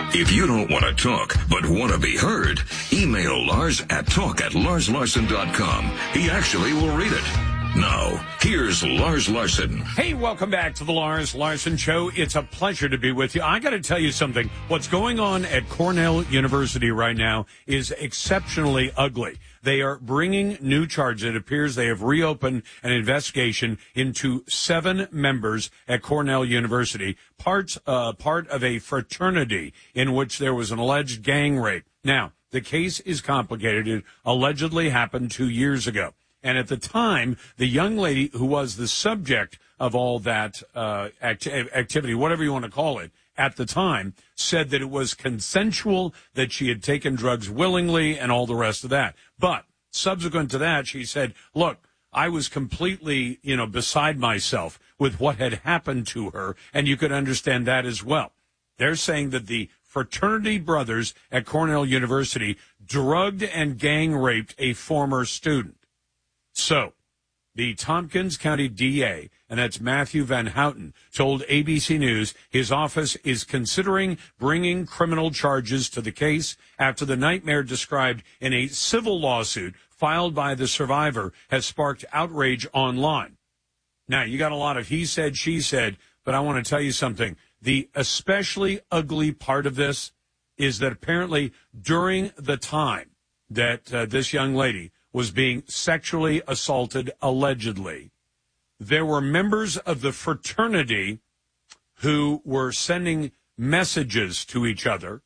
If you don't want to talk, but want to be heard, email Lars at talk@larslarson.com. He actually will read it. Now, here's Lars Larson. Hey, welcome back to the Lars Larson Show. It's a pleasure to be with you. I got to tell you something. What's going on at Cornell University right now is exceptionally ugly. They are bringing new charges. It appears they have reopened an investigation into 7 members at Cornell University, part of a fraternity in which there was an alleged gang rape. Now, the case is complicated. It allegedly happened 2 years ago. And at the time, the young lady who was the subject of all that activity, whatever you want to call it, at the time, said that it was consensual, that she had taken drugs willingly, and all the rest of that. But subsequent to that, she said, look, I was completely, beside myself with what had happened to her, and you could understand that as well. They're saying that the fraternity brothers at Cornell University drugged and gang raped a former student. So, the Tompkins County DA, and that's Matthew Van Houten, told ABC News his office is considering bringing criminal charges to the case after the nightmare described in a civil lawsuit filed by the survivor has sparked outrage online. Now, you got a lot of he said, she said, but I want to tell you something. The especially ugly part of this is that apparently during the time that this young lady was being sexually assaulted, allegedly, there were members of the fraternity who were sending messages to each other,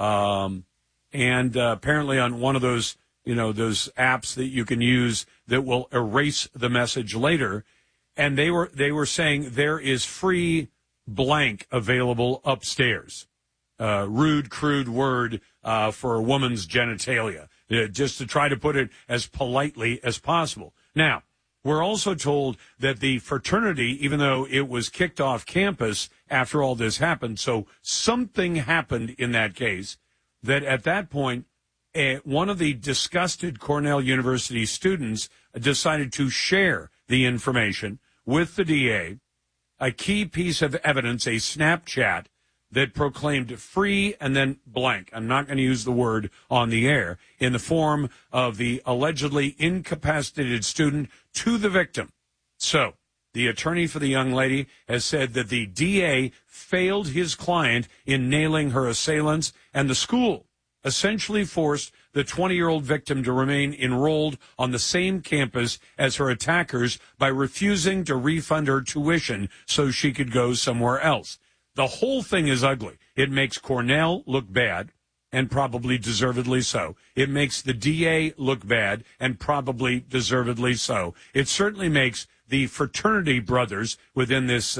and apparently on one of those, those apps that you can use that will erase the message later, and they were saying there is free blank available upstairs. Rude, crude word for a woman's genitalia. Just to try to put it as politely as possible. Now, we're also told that the fraternity, even though it was kicked off campus after all this happened, so something happened in that case, that at that point, one of the disgusted Cornell University students decided to share the information with the DA, a key piece of evidence, a Snapchat, that proclaimed free and then blank. I'm not going to use the word on the air, in the form of the allegedly incapacitated student to the victim. So the attorney for the young lady has said that the DA failed his client in nailing her assailants, and the school essentially forced the 20-year-old victim to remain enrolled on the same campus as her attackers by refusing to refund her tuition so she could go somewhere else. The whole thing is ugly. It makes Cornell look bad, and probably deservedly so. It makes the DA look bad, and probably deservedly so. It certainly makes the fraternity brothers within this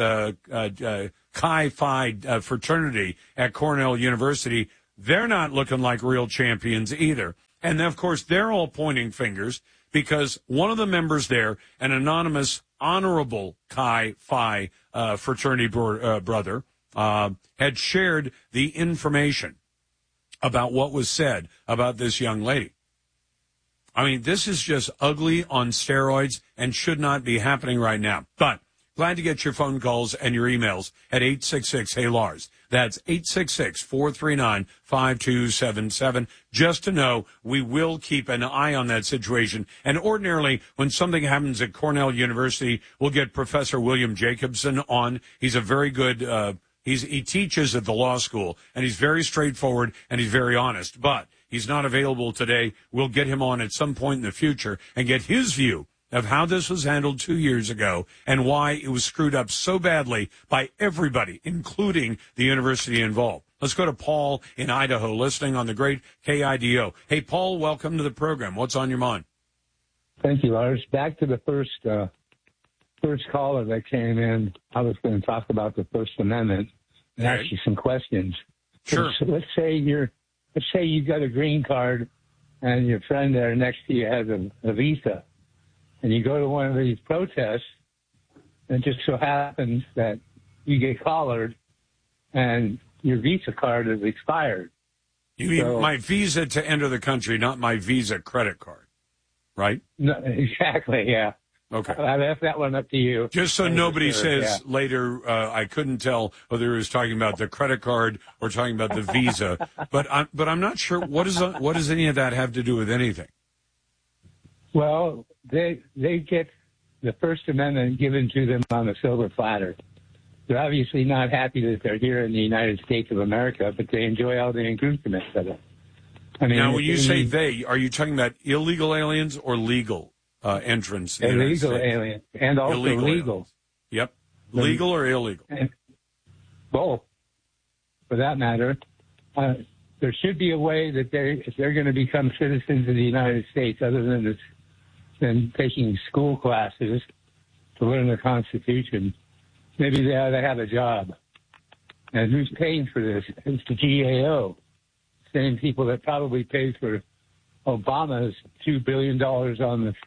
Chi Phi fraternity at Cornell University, they're not looking like real champions either. And, of course, they're all pointing fingers because one of the members there, an anonymous, honorable Chi Phi fraternity brother, had shared the information about what was said about this young lady. I mean, this is just ugly on steroids and should not be happening right now. But glad to get your phone calls and your emails at 866-HEY-LARS. That's 866-439-5277. Just to know, we will keep an eye on that situation. And ordinarily, when something happens at Cornell University, we'll get Professor William Jacobson on. He's a very good he teaches at the law school, and he's very straightforward, and he's very honest. But he's not available today. We'll get him on at some point in the future and get his view of how this was handled 2 years ago and why it was screwed up so badly by everybody, including the university involved. Let's go to Paul in Idaho, listening on the great KIDO. Hey, Paul, welcome to the program. What's on your mind? Thank you, Lars. Back to the first caller that came in. I was going to talk about the First Amendment and ask you some questions. Sure. So let's say you got a green card and your friend there next to you has a visa, and you go to one of these protests, and it just so happens that you get collared and your visa card is expired. You mean my visa to enter the country, not my Visa credit card, right? No, exactly, yeah. Okay. I left that one up to you. Just so nobody says yeah. later, I couldn't tell whether he was talking about the credit card or talking about the Visa. But I'm not sure. What does any of that have to do with anything? Well, they get the First Amendment given to them on a silver platter. They're obviously not happy that they're here in the United States of America, but they enjoy all the improvements of it. I mean, now, when you say they, are you talking about illegal aliens or legal entrants? Illegal aliens, and also legal. Aliens. Yep. Legal or illegal? And both, for that matter. There should be a way that if they're going to become citizens of the United States, other than taking school classes to learn the Constitution, maybe they ought to have a job. And who's paying for this? It's the GAO. Same people that probably paid for Obama's $2 billion on the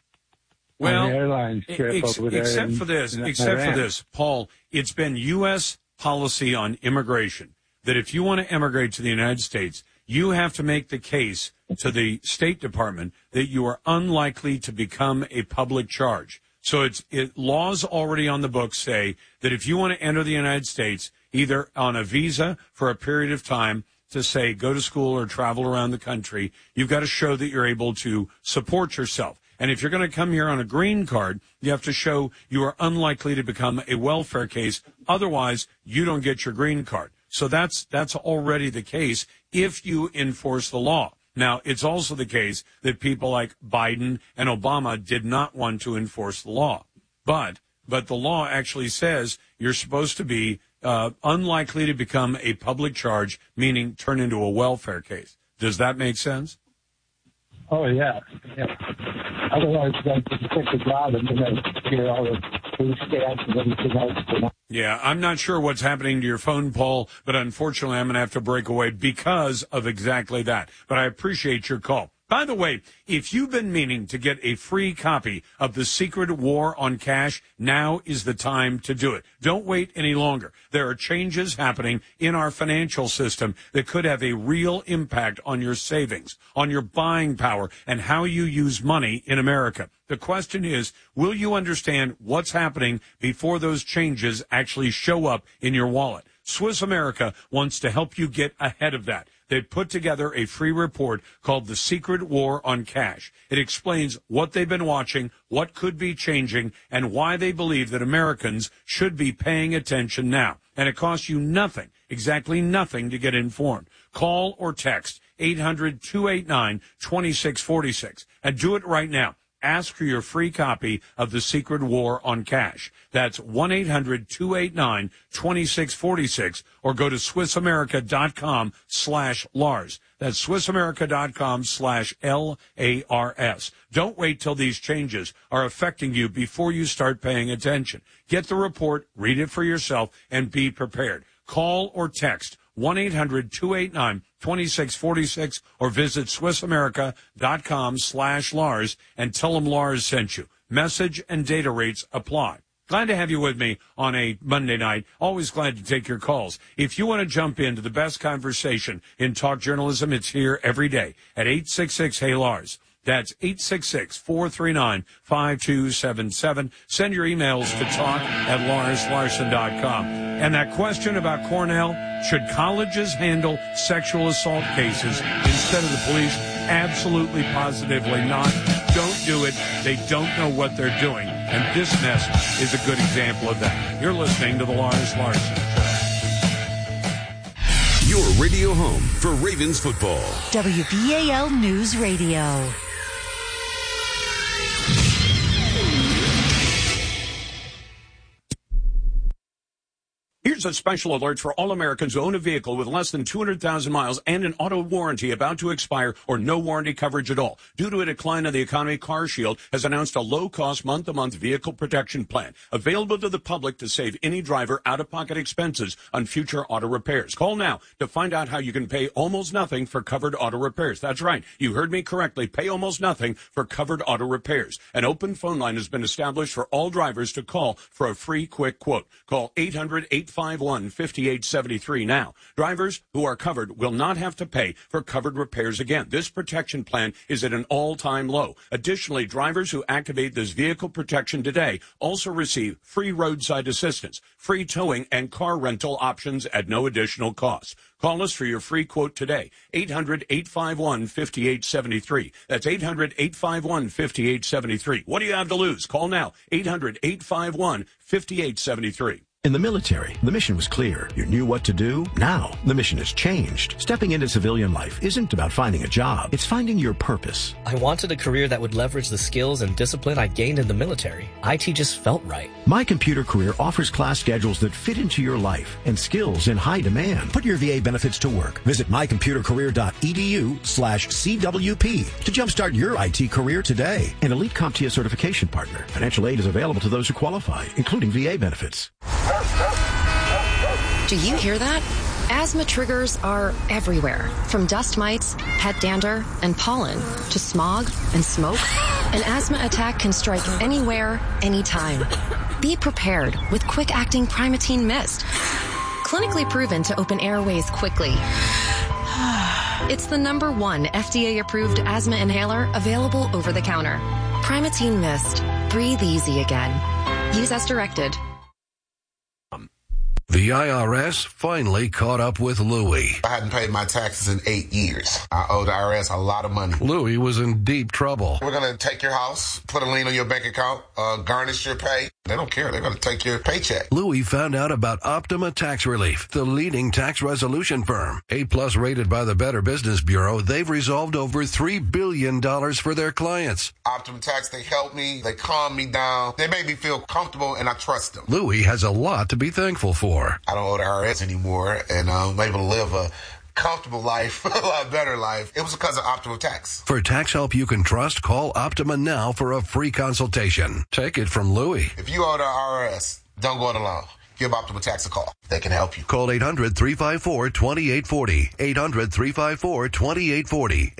airline trip over there. Except for this, Paul, it's been U.S. policy on immigration that if you want to immigrate to the United States, you have to make the case to the State Department that you are unlikely to become a public charge. So laws already on the books say that if you want to enter the United States, either on a visa for a period of time to say go to school or travel around the country, you've got to show that you're able to support yourself. And if you're going to come here on a green card, you have to show you are unlikely to become a welfare case. Otherwise, you don't get your green card. So that's already the case if you enforce the law. Now, it's also the case that people like Biden and Obama did not want to enforce the law. But the law actually says you're supposed to be unlikely to become a public charge, meaning turn into a welfare case. Does that make sense? Oh, yeah. Otherwise, you have to take the job and then hear all the food stamps and everything else. Yeah, I'm not sure what's happening to your phone, Paul, but unfortunately I'm going to have to break away because of exactly that. But I appreciate your call. By the way, if you've been meaning to get a free copy of The Secret War on Cash, now is the time to do it. Don't wait any longer. There are changes happening in our financial system that could have a real impact on your savings, on your buying power, and how you use money in America. The question is, will you understand what's happening before those changes actually show up in your wallet? Swiss America wants to help you get ahead of that. They put together a free report called The Secret War on Cash. It explains what they've been watching, what could be changing, and why they believe that Americans should be paying attention now. And it costs you nothing, exactly nothing, to get informed. Call or text 800-289-2646 and do it right now. Ask for your free copy of The Secret War on Cash. That's 1-800-289-2646 or go to SwissAmerica.com/Lars. That's SwissAmerica.com/LARS. Don't wait till these changes are affecting you before you start paying attention. Get the report, read it for yourself, and be prepared. Call or text 1-800-289-2646 or visit SwissAmerica.com/Lars and tell them Lars sent you. Message and data rates apply. Glad to have you with me on a Monday night. Always glad to take your calls. If you want to jump into the best conversation in talk journalism, it's here every day at 866-HEY-LARS. That's 866-439-5277. Send your emails to talk@LarsLarson.com. And that question about Cornell, should colleges handle sexual assault cases instead of the police? Absolutely, positively not. Don't do it. They don't know what they're doing. And this mess is a good example of that. You're listening to the Lars Larson Show. Your radio home for Ravens football. WBAL News Radio. Here's a special alert for all Americans who own a vehicle with less than 200,000 miles and an auto warranty about to expire or no warranty coverage at all. Due to a decline of the economy, CarShield has announced a low-cost month-to-month vehicle protection plan available to the public to save any driver out-of-pocket expenses on future auto repairs. Call now to find out how you can pay almost nothing for covered auto repairs. That's right. You heard me correctly. Pay almost nothing for covered auto repairs. An open phone line has been established for all drivers to call for a free quick quote. Call 800-855 800-851-5873 now. Drivers who are covered will not have to pay for covered repairs again. This protection plan is at an all-time low. Additionally, drivers who activate this vehicle protection today also receive free roadside assistance, free towing, and car rental options at no additional cost. Call us for your free quote today. 800-851-5873. That's 800-851-5873. What do you have to lose? Call now. 800-851-5873. In the military, the mission was clear. You knew what to do. Now, the mission has changed. Stepping into civilian life isn't about finding a job. It's finding your purpose. I wanted a career that would leverage the skills and discipline I gained in the military. IT just felt right. My Computer Career offers class schedules that fit into your life and skills in high demand. Put your VA benefits to work. Visit mycomputercareer.edu/CWP to jumpstart your IT career today. An elite CompTIA certification partner. Financial aid is available to those who qualify, including VA benefits. Do you hear that? Asthma triggers are everywhere, from dust mites, pet dander, and pollen, to smog and smoke. An asthma attack can strike anywhere, anytime. Be prepared with quick-acting Primatene Mist. Clinically proven to open airways quickly. It's the #1 FDA-approved asthma inhaler available over the counter. Primatene Mist. Breathe easy again. Use as directed. The IRS finally caught up with Louie. I hadn't paid my taxes in 8 years. I owe the IRS a lot of money. Louie was in deep trouble. We're going to take your house, put a lien on your bank account, garnish your pay. They don't care. They're going to take your paycheck. Louie found out about Optima Tax Relief, the leading tax resolution firm. A+ rated by the Better Business Bureau, they've resolved over $3 billion for their clients. Optima Tax, they help me. They calm me down. They make me feel comfortable, and I trust them. Louie has a lot to be thankful for. I don't owe the IRS anymore, and I'm able to live a comfortable life, a lot better life. It was because of Optima Tax. For tax help you can trust, call Optima now for a free consultation. Take it from Louie. If you owe the IRS, don't go it alone. Give Optima Tax a call. They can help you. Call 800-354-2840. 800-354-2840.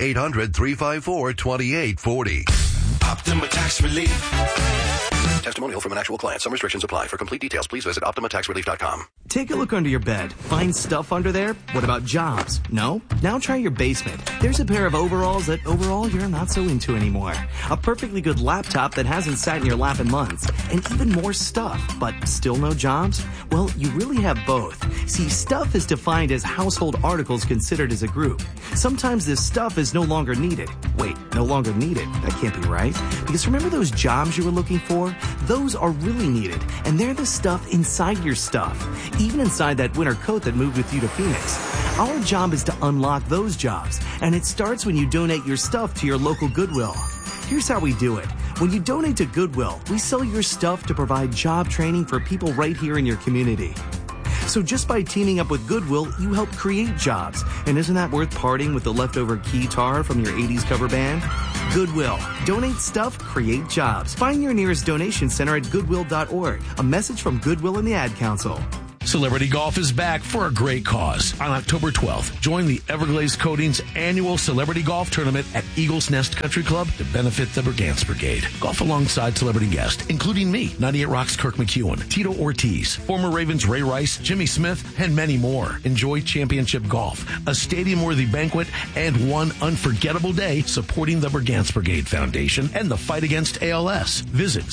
800-354-2840. Optima Tax Relief. Testimonial from an actual client. Some restrictions apply. For complete details, please visit OptimaTaxRelief.com. Take a look under your bed. Find stuff under there? What about jobs? No? Now try your basement. There's a pair of overalls that overall you're not so into anymore. A perfectly good laptop that hasn't sat in your lap in months. And even more stuff, but still no jobs? Well, you really have both. See, stuff is defined as household articles considered as a group. Sometimes this stuff is no longer needed. Wait, no longer needed? That can't be right. Because remember those jobs you were looking for? Those are really needed, and they're the stuff inside your stuff, even inside that winter coat that moved with you to Phoenix. Our job is to unlock those jobs, and it starts when you donate your stuff to your local Goodwill. Here's how we do it. When you donate to Goodwill, we sell your stuff to provide job training for people right here in your community. So just by teaming up with Goodwill, you help create jobs. And isn't that worth parting with the leftover keytar from your 80s cover band? Goodwill. Donate stuff, create jobs. Find your nearest donation center at goodwill.org. A message from Goodwill and the Ad Council. Celebrity Golf is back for a great cause. On October 12th, join the Everglades Coatings annual Celebrity Golf Tournament at Eagles Nest Country Club to benefit the Brigance Brigade. Golf alongside celebrity guests, including me, 98 Rock's Kirk McEwen, Tito Ortiz, former Ravens Ray Rice, Jimmy Smith, and many more. Enjoy championship golf, a stadium-worthy banquet, and one unforgettable day supporting the Brigance Brigade Foundation and the fight against ALS. Visit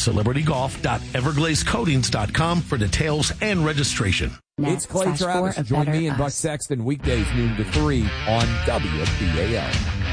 celebritygolf.evergladescoatings.com for details and registration. It's Clay Travis. Join me and Buck Sexton weekdays noon to 3 on WBAL.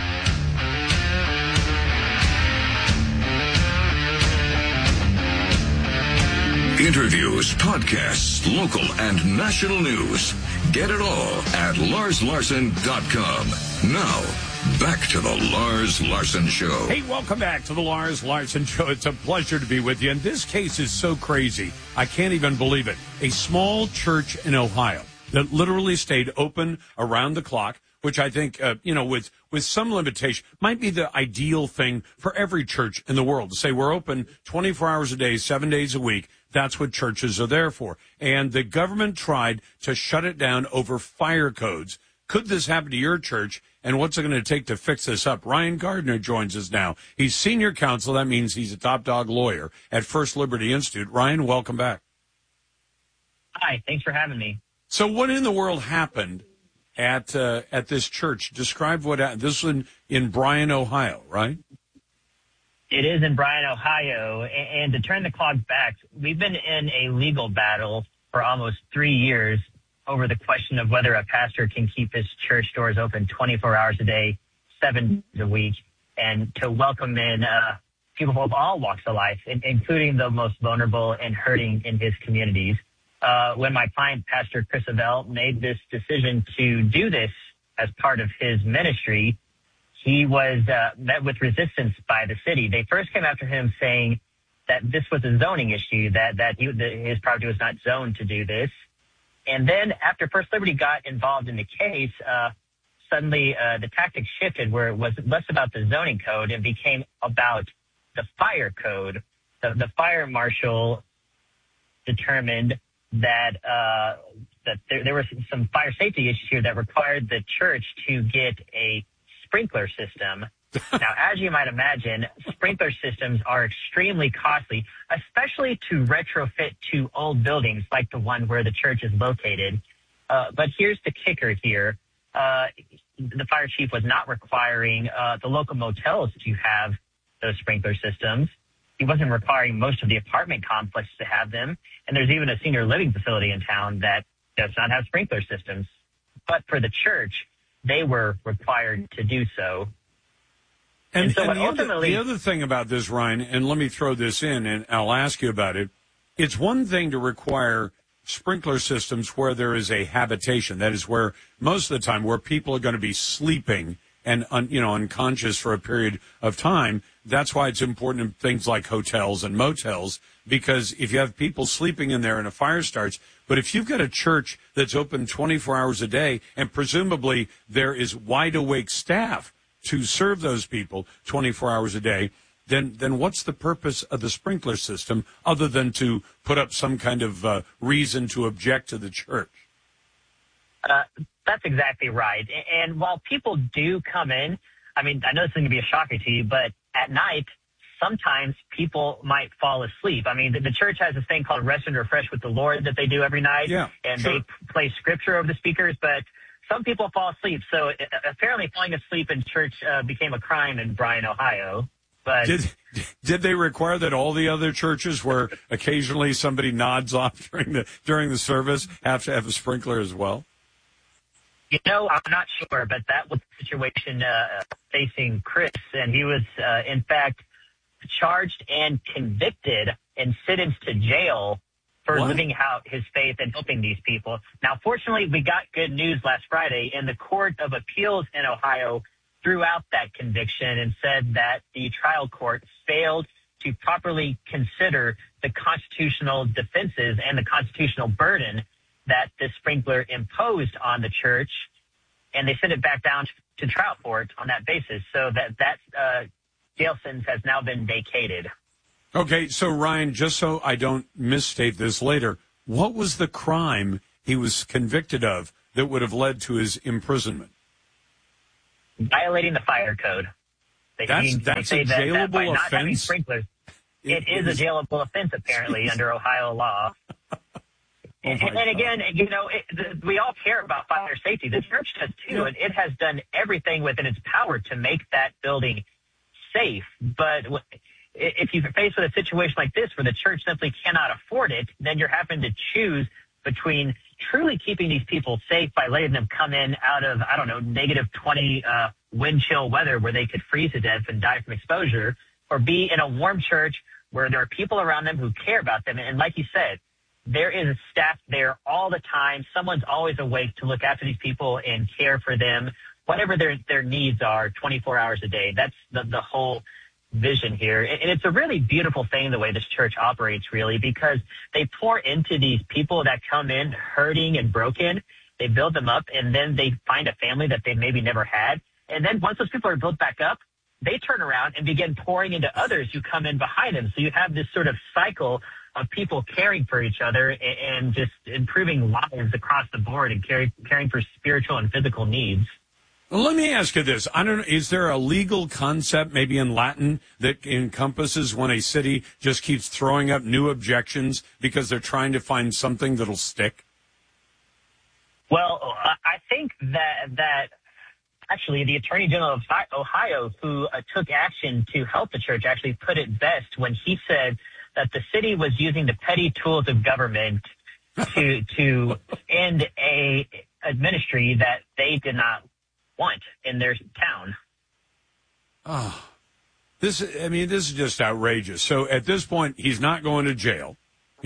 Interviews, podcasts, local and national news. Get it all at LarsLarson.com. Now, back to the Lars Larson Show. Hey, welcome back to the Lars Larson Show. It's a pleasure to be with you. And this case is so crazy, I can't even believe it. A small church in Ohio that literally stayed open around the clock, which I think, with some limitation, might be the ideal thing for every church in the world to say we're open 24 hours a day, 7 days a week. That's what churches are there for. And the government tried to shut it down over fire codes. Could this happen to your church? And what's it going to take to fix this up? Ryan Gardner joins us now. He's senior counsel. That means he's a top dog lawyer at First Liberty Institute. Ryan, welcome back. Hi, thanks for having me. So what in the world happened at this church? Describe what happened. This was in Bryan, Ohio, right? It is in Bryan, Ohio. And to turn the clock back, we've been in a legal battle for almost 3 years over the question of whether a pastor can keep his church doors open 24 hours a day, 7 days a week, and to welcome in people of all walks of life, including the most vulnerable and hurting in his communities. When my client, Pastor Chris Avell, made this decision to do this as part of his ministry, he was met with resistance by the city. They first came after him saying that this was a zoning issue, that his property was not zoned to do this. And then after First Liberty got involved in the case, suddenly the tactics shifted where it was less about the zoning code and became about the fire code. The fire marshal determined that there were some fire safety issues here that required the church to get a sprinkler system. Now, as you might imagine, sprinkler systems are extremely costly, especially to retrofit to old buildings like the one where the church is located. But here's the kicker here. The fire chief was not requiring the local motels to have those sprinkler systems. He wasn't requiring most of the apartment complexes to have them. And there's even a senior living facility in town that does not have sprinkler systems. But for the church, they were required to do so. And so the other thing about this, Ryan, and let me throw this in, and I'll ask you about it. It's one thing to require sprinkler systems where there is a habitation. That is where most of the time where people are going to be sleeping and unconscious for a period of time. That's why it's important in things like hotels and motels, because if you have people sleeping in there and a fire starts, but if you've got a church that's open 24 hours a day and presumably there is wide awake staff to serve those people 24 hours a day, then what's the purpose of the sprinkler system other than to put up some kind of reason to object to the church? That's exactly right. And while people do come in, I mean, I know this is going to be a shocker to you, but at night, sometimes people might fall asleep. I mean, the church has this thing called Rest and Refresh with the Lord that they do every night, and they play scripture over the speakers, but some people fall asleep. So apparently falling asleep in church became a crime in Bryan, Ohio. But did they require that all the other churches where occasionally somebody nods off during the service have to have a sprinkler as well? You know, I'm not sure, but that was the situation facing Chris, and he was, in fact, charged and convicted and sentenced to jail for living out his faith and helping these people. Now, fortunately, we got good news last Friday, and the Court of Appeals in Ohio threw out that conviction and said that the trial court failed to properly consider the constitutional defenses and the constitutional burden that the sprinkler imposed on the church, and they sent it back down to trial court on that basis. So that jail sentence has now been vacated. Okay, so Ryan, just so I don't misstate this later, what was the crime he was convicted of that would have led to his imprisonment? Violating the fire code. That's a jailable by not having offense? sprinklers, it is a jailable offense, apparently, under Ohio law. And again, you know, we all care about fire safety. The church does too, and it has done everything within its power to make that building safe. But if you're faced with a situation like this where the church simply cannot afford it, then you're having to choose between truly keeping these people safe by letting them come in out of, I don't know, negative 20 wind chill weather where they could freeze to death and die from exposure, or be in a warm church where there are people around them who care about them. And like you said, there is a staff there all the time. Someone's always awake to look after these people and care for them, whatever their needs are, 24 hours a day. That's the whole vision here. And it's a really beautiful thing, the way this church operates, really, because they pour into these people that come in hurting and broken. They build them up, and then they find a family that they maybe never had. And then once those people are built back up, they turn around and begin pouring into others who come in behind them. So you have this sort of cycle of people caring for each other and just improving lives across the board and caring for spiritual and physical needs. Well, let me ask you this. I don't know, is there a legal concept, maybe in Latin, that encompasses when a city just keeps throwing up new objections because they're trying to find something that'll stick? Well, I think that actually the Attorney General of Ohio, who took action to help the church, actually put it best when he said that the city was using the petty tools of government to end a ministry that they did not want in their town. Oh, this is just outrageous. So at this point, he's not going to jail.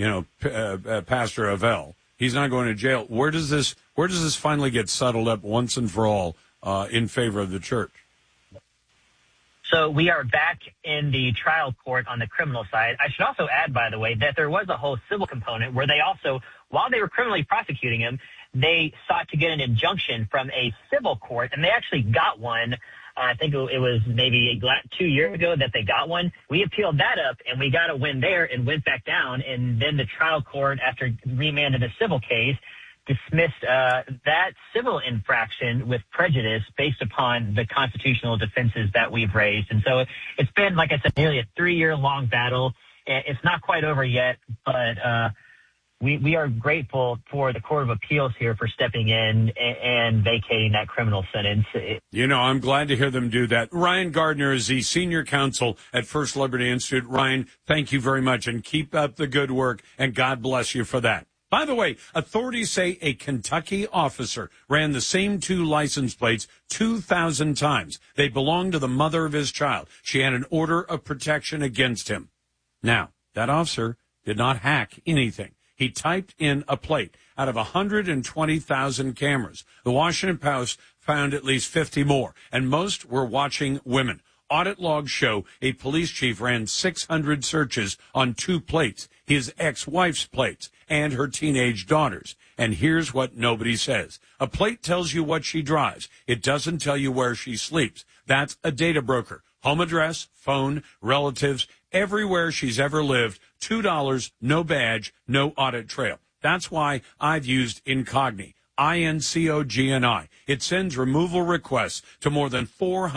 Pastor Avell, he's not going to jail. Where does this finally get settled up once and for all in favor of the church? So we are back in the trial court on the criminal side. I should also add, by the way, that there was a whole civil component where they also, while they were criminally prosecuting him, they sought to get an injunction from a civil court, and they actually got one. I think it was maybe 2 years ago that they got one. We appealed that up, and we got a win there and went back down. And then the trial court, after remanded a civil case, dismissed that civil infraction with prejudice based upon the constitutional defenses that we've raised. And so it's been, like I said, nearly a 3-year-long battle. It's not quite over yet, but we are grateful for the Court of Appeals here for stepping in and vacating that criminal sentence. I'm glad to hear them do that. Ryan Gardner is the senior counsel at First Liberty Institute. Ryan, thank you very much, and keep up the good work, and God bless you for that. By the way, authorities say a Kentucky officer ran the same 2 license plates 2,000 times. They belonged to the mother of his child. She had an order of protection against him. Now, that officer did not hack anything. He typed in a plate out of 120,000 cameras. The Washington Post found at least 50 more, and most were watching women. Audit logs show a police chief ran 600 searches on 2 plates, his ex-wife's plates, and her teenage daughters. And here's what nobody says. A plate tells you what she drives. It doesn't tell you where she sleeps. That's a data broker. Home address, phone, relatives, everywhere she's ever lived. $2, no badge, no audit trail. That's why I've used Incogni. INCOGNI. It sends removal requests to more than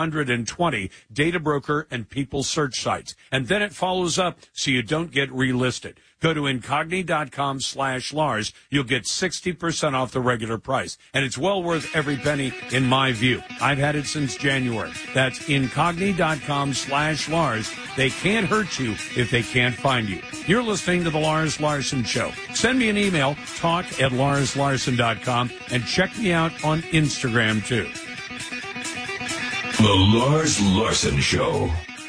420 data broker and people search sites. And then it follows up so you don't get relisted. Go to Incogni.com/Lars. You'll get 60% off the regular price. And it's well worth every penny in my view. I've had it since January. That's Incogni.com/Lars. They can't hurt you if they can't find you. You're listening to The Lars Larson Show. Send me an email, talk@LarsLarson.com, and check me out on Instagram, too. The Lars Larson Show.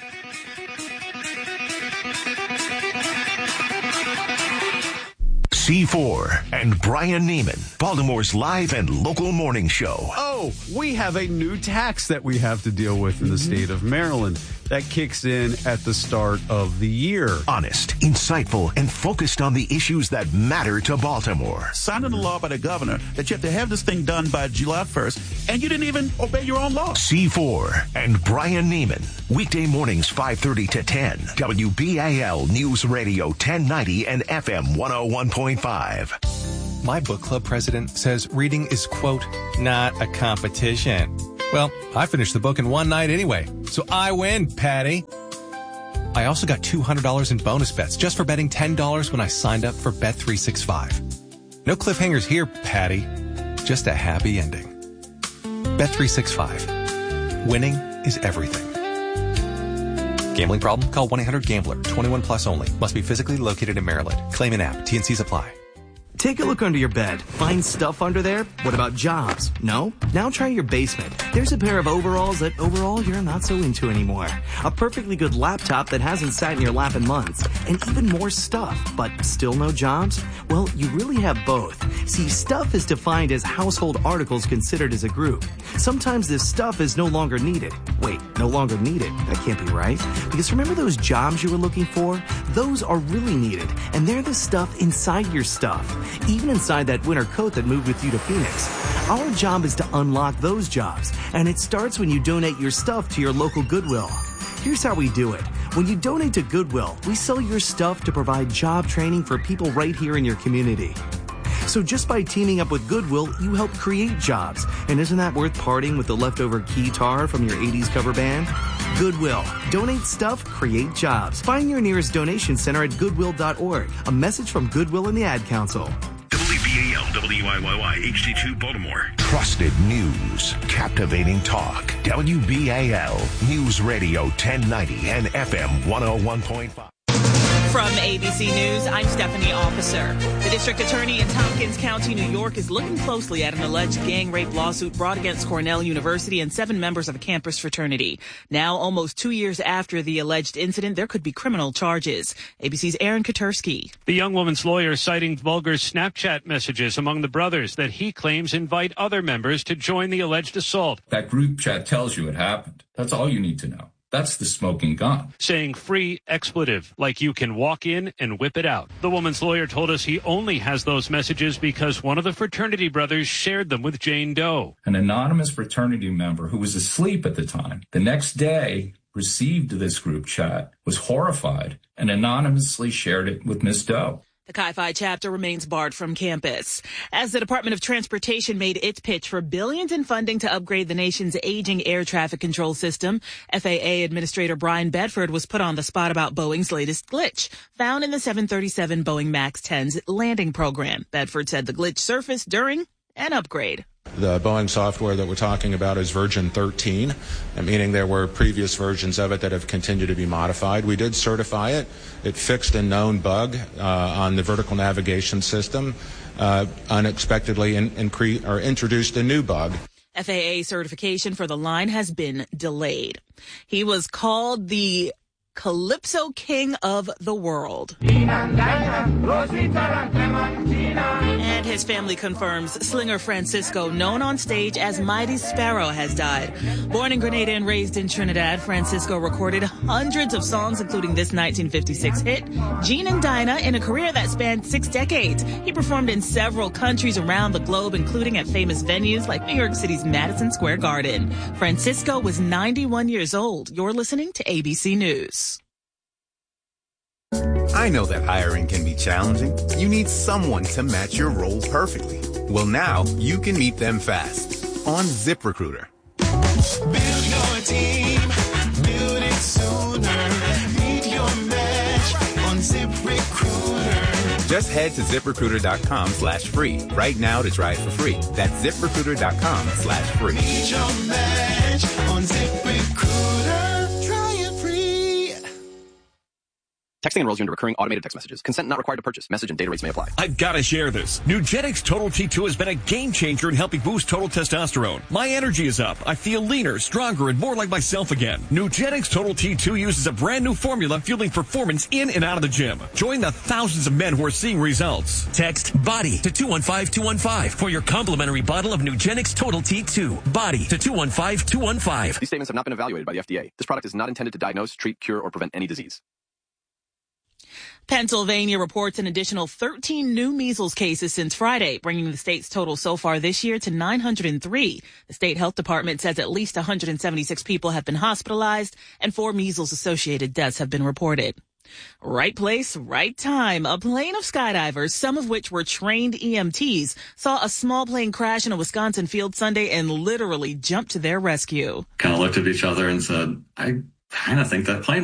C4 and Brian Neiman, Baltimore's live and local morning show. Oh, we have a new tax that we have to deal with in the state of Maryland that kicks in at the start of the year. Honest, insightful, and focused on the issues that matter to Baltimore. Signed into law by the governor that you have to have this thing done by July 1st, and you didn't even obey your own law. C4 and Brian Neiman, weekday mornings 5:30 to 10, WBAL News Radio 1090 and FM 101.5. My book club president says reading is, quote, not a competition. Well, I finished the book in one night anyway, so I win, Patty. I also got $200 in bonus bets just for betting $10 when I signed up for Bet365. No cliffhangers here, Patty. Just a happy ending. Bet365. Winning is everything. Gambling problem? Call 1-800-GAMBLER. 21 plus only. Must be physically located in Maryland. Claim in app. T&Cs apply. Take a look under your bed. Find stuff under there? What about jobs? No? Now try your basement. There's a pair of overalls that overall you're not so into anymore. A perfectly good laptop that hasn't sat in your lap in months. And even more stuff, but still no jobs? Well, you really have both. See, stuff is defined as household articles considered as a group. Sometimes this stuff is no longer needed. Wait, no longer needed? That can't be right. Because remember those jobs you were looking for? Those are really needed. And they're the stuff inside your stuff. Even inside that winter coat that moved with you to Phoenix. Our job is to unlock those jobs, and it starts when you donate your stuff to your local Goodwill. Here's how we do it. When you donate to Goodwill, we sell your stuff to provide job training for people right here in your community. So just by teaming up with Goodwill, you help create jobs. And isn't that worth parting with the leftover guitar from your 80s cover band? Goodwill. Donate stuff, create jobs. Find your nearest donation center at goodwill.org. A message from Goodwill and the Ad Council. WBAL, WIYY, HD2 Baltimore. Trusted news, captivating talk. WBAL News Radio 1090 and FM 101.5. From ABC News, I'm Stephanie Officer. The district attorney in Tompkins County, New York, is looking closely at an alleged gang rape lawsuit brought against Cornell University and 7 members of a campus fraternity. Now, almost 2 years after the alleged incident, there could be criminal charges. ABC's Aaron Katersky. The young woman's lawyer citing vulgar Snapchat messages among the brothers that he claims invite other members to join the alleged assault. That group chat tells you it happened. That's all you need to know. That's the smoking gun. Saying free expletive, like you can walk in and whip it out. The woman's lawyer told us he only has those messages because one of the fraternity brothers shared them with Jane Doe. An anonymous fraternity member who was asleep at the time, the next day received this group chat, was horrified, and anonymously shared it with Miss Doe. The Chi Phi chapter remains barred from campus. As the Department of Transportation made its pitch for billions in funding to upgrade the nation's aging air traffic control system, FAA Administrator Brian Bedford was put on the spot about Boeing's latest glitch, found in the 737 Boeing MAX 10's landing program. Bedford said the glitch surfaced during an upgrade. The Boeing software that we're talking about is version 13, meaning there were previous versions of it that have continued to be modified. We did certify it. It fixed a known bug on the vertical navigation system, unexpectedly introduced a new bug. FAA certification for the line has been delayed. He was called the Calypso King of the World. And his family confirms Slinger Francisco, known on stage as Mighty Sparrow, has died. Born in Grenada and raised in Trinidad, Francisco recorded hundreds of songs, including this 1956 hit, Gene and Dinah, in a career that spanned 6 decades. He performed in several countries around the globe, including at famous venues like New York City's Madison Square Garden. Francisco was 91 years old. You're listening to ABC News. I know that hiring can be challenging. You need someone to match your role perfectly. Well, now you can meet them fast on ZipRecruiter. Build your team, build it sooner. Meet your match on ZipRecruiter. Just head to ZipRecruiter.com/free right now to try it for free. That's ZipRecruiter.com/free. Meet your match on ZipRecruiter. Try it free. Texting enrolls you into recurring automated text messages. Consent not required to purchase. Message and data rates may apply. I've got to share this. Nugenix Total T2 has been a game changer in helping boost total testosterone. My energy is up. I feel leaner, stronger, and more like myself again. Nugenix Total T2 uses a brand new formula fueling performance in and out of the gym. Join the thousands of men who are seeing results. Text BODY to 215-215 for your complimentary bottle of Nugenix Total T2. BODY to 215-215. These statements have not been evaluated by the FDA. This product is not intended to diagnose, treat, cure, or prevent any disease. Pennsylvania reports an additional 13 new measles cases since Friday, bringing the state's total so far this year to 903. The state health department says at least 176 people have been hospitalized and 4 measles-associated deaths have been reported. Right place, right time. A plane of skydivers, some of which were trained EMTs, saw a small plane crash in a Wisconsin field Sunday and literally jumped to their rescue. Kind of looked at each other and said, I kind of think that plane